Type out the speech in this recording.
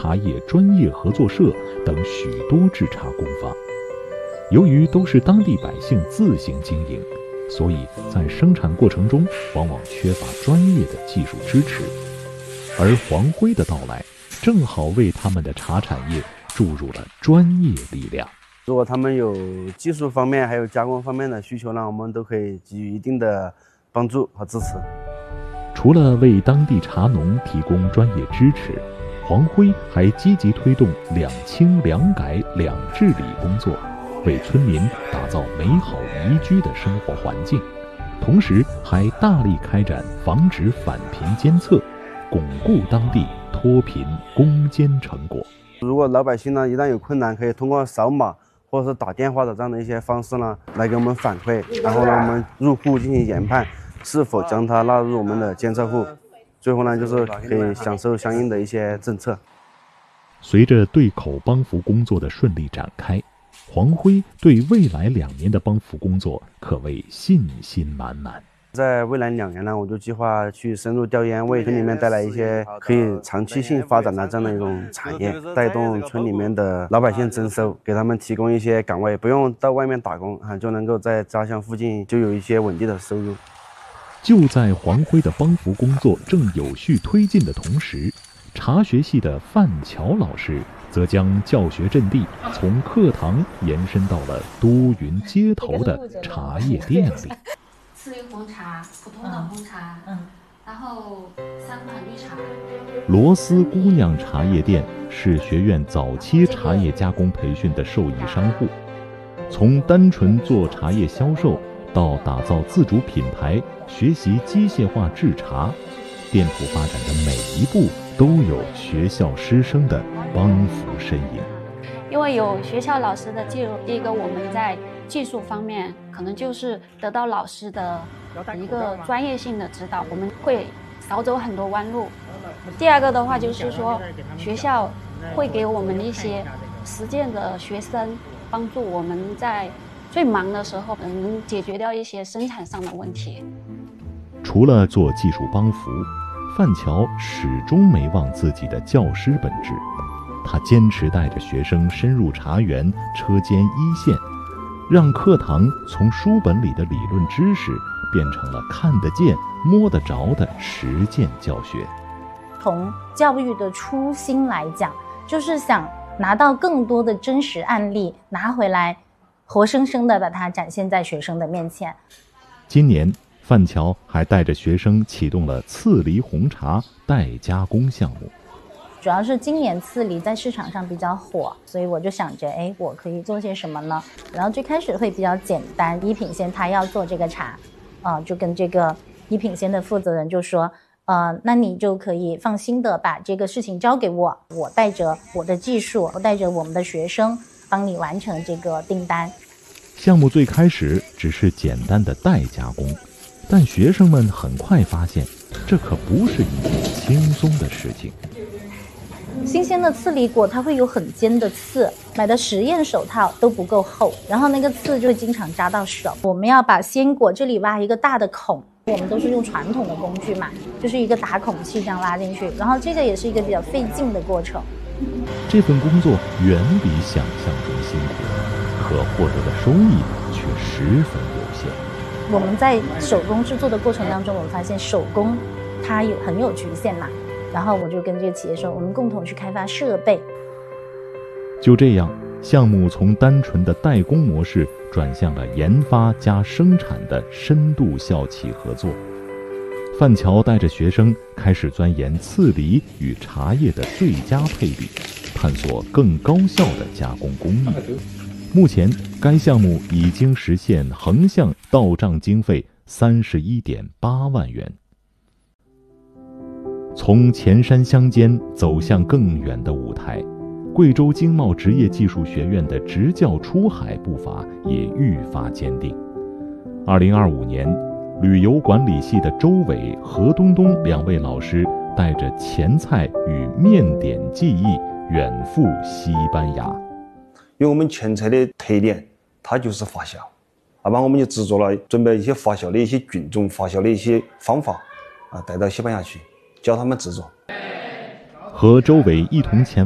茶叶专业合作社等许多制茶工坊。由于都是当地百姓自行经营，所以在生产过程中往往缺乏专业的技术支持，而黄辉的到来正好为他们的茶产业注入了专业力量。 如果他们有技术方面还有加工方面的需求呢，我们都可以给予一定的帮助和支持。 除了为当地茶农提供专业支持，黄辉还积极推动两清两改两治理工作，为村民打造美好宜居的生活环境，同时还大力开展防止返贫监测，巩固当地脱贫攻坚成果。 如果老百姓呢一旦有困难，可以通过扫码或者是打电话的这样的一些方式呢，来给我们反馈，然后呢我们入户进行研判，是否将它纳入我们的监测户，最后呢就是可以享受相应的一些政策。 随着对口帮扶工作的顺利展开，黄辉对未来2年的帮扶工作可谓信心满满。 在未来2年呢，我就计划去深入调研，为村里面带来一些可以长期性发展的这样的一种产业，带动村里面的老百姓增收，给他们提供一些岗位，不用到外面打工就能够在家乡附近就有一些稳定的收入。 就在黄辉的帮扶工作正有序推进的同时，茶学系的范乔老师则将教学阵地从课堂延伸到了多云街头的茶叶店里。 4粒红茶，普通的红茶，然后3款绿茶。 螺丝姑娘茶叶店是学院早期茶叶加工培训的受益商户，从单纯做茶叶销售到打造自主品牌，学习机械化制茶，店铺发展的每一步都有学校师生的帮扶身影。 因为有学校老师的介入，第一个我们在技术方面可能就是得到老师的一个专业性的指导，我们会少走很多弯路。第二个的话就是说，学校会给我们一些实践的学生，帮助我们在最忙的时候能解决掉一些生产上的问题。 除了做技术帮扶，范乔始终没忘自己的教师本质。他坚持带着学生深入茶园，车间一线，让课堂从书本里的理论知识变成了看得见、摸得着的实践教学。 从教育的初心来讲，就是想拿到更多的真实案例，拿回来活生生的把它展现在学生的面前。 今年范乔还带着学生启动了刺梨红茶代加工项目。 主要是今年刺梨在市场上比较火，所以我就想着，我可以做些什么呢？然后最开始会比较简单，一品鲜他要做这个茶，就跟这个一品鲜的负责人就说，那你就可以放心的把这个事情交给我，我带着我的技术，我带着我们的学生，帮你完成这个订单。 项目最开始只是简单的代加工，但学生们很快发现，这可不是一件轻松的事情。 新鲜的刺梨果它会有很尖的刺，买的实验手套都不够厚，然后那个刺就会经常扎到手。我们要把鲜果这里挖一个大的孔，我们都是用传统的工具嘛，就是一个打孔器这样拉进去，然后这个也是一个比较费劲的过程。 这份工作远比想象中辛苦，可获得的收益却十分有限。 我们在手工制作的过程当中，我们发现手工它很有局限嘛，然后我就跟这个企业说，我们共同去开发设备。 就这样，项目从单纯的代工模式转向了研发加生产的深度校企合作。范乔带着学生开始钻研刺梨与茶叶的最佳配比，探索更高效的加工工艺。目前，该项目已经实现横向到账经费31.8万元。从前山乡间走向更远的舞台，贵州经贸职业技术学院的执教出海步伐也愈发坚定。2025年，旅游管理系的周伟、何东东2位老师带着前菜与面点技艺远赴西班牙。 因为我们前菜的特点，它就是发酵，那么我们就制作了准备一些发酵的一些菌种、发酵的一些方法，带到西班牙去教他们制作。 和周伟一同前